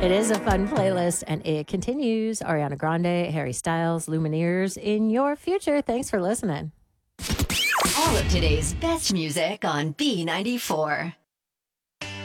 It is a fun playlist, and it continues. Ariana Grande, Harry Styles, Lumineers in your future. Thanks for listening. All of today's best music on B94.